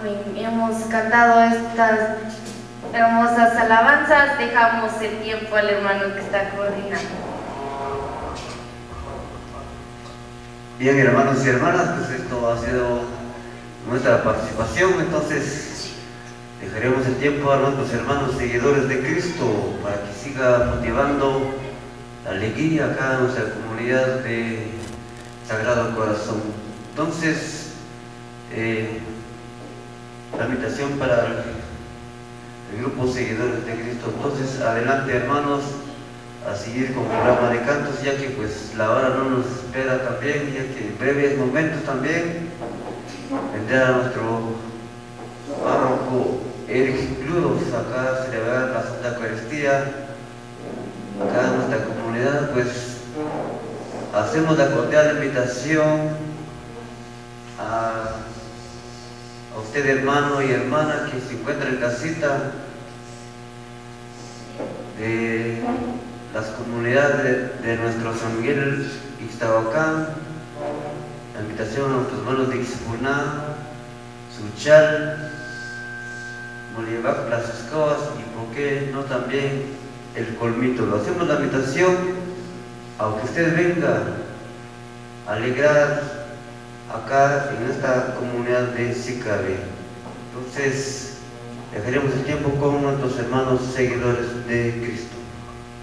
Amén. Hemos cantado estas hermosas alabanzas. Dejamos el tiempo al hermano que está coordinando. Bien, hermanos y hermanas, pues esto ha sido nuestra participación. Entonces dejaremos el tiempo a nuestros hermanos seguidores de Cristo para que siga motivando la alegría acá en nuestra comunidad de Sagrado Corazón. Entonces, la invitación para el grupo Seguidores de Cristo. Entonces, adelante, hermanos, a seguir con el programa de cantos, ya que pues la hora no nos espera también, ya que en breves momentos también vendrá nuestro párroco Eric Cludos acá a celebrar la Santa Eucaristía acá en nuestra comunidad. Pues hacemos la cordial invitación a usted, hermano y hermana, que se encuentra en casita de las comunidades de nuestro San Miguel Ixtahuacán. La invitación a nuestros hermanos de Ixpuná, Suchal, Molivac, Las Escobas y por qué no también el Colmito. Lo hacemos la invitación a que usted venga a alegrar acá en esta comunidad de Sicabe. Entonces dejaremos el tiempo con nuestros hermanos seguidores de Cristo.